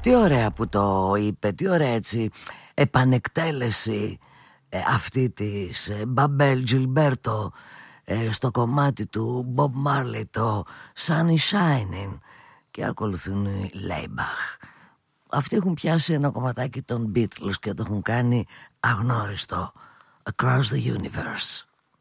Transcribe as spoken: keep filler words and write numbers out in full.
Τι ωραία που το είπε, τι ωραία έτσι επανεκτέλεση ε, αυτή της ε, Μπαμπέλ Τζιλμπέρτο ε, στο κομμάτι του Bob Marley, το Sun is Shining, και ακολουθούν οι Laybach. Αυτοί έχουν πιάσει ένα κομματάκι των Beatles και το έχουν κάνει αγνώριστο, Across the Universe.